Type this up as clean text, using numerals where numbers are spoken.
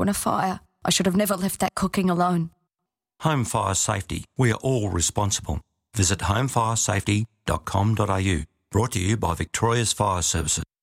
when a fire. I should have never left that cooking alone. Home fire safety. We are all responsible. Visit homefiresafety.com.au. Brought to you by Victoria's Fire Services.